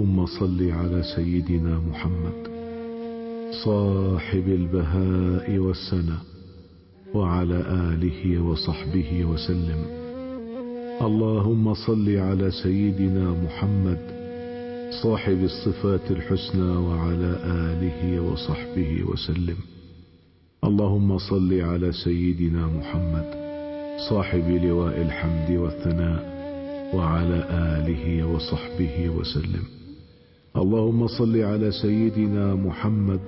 اللهم صل على سيدنا محمد صاحب البهاء والسناء وعلى آله وصحبه وسلم. اللهم صل على سيدنا محمد صاحب الصفات الحسنى وعلى آله وصحبه وسلم. اللهم صل على سيدنا محمد صاحب لواء الحمد والثناء وعلى آله وصحبه وسلم. اللهم صل على سيدنا محمد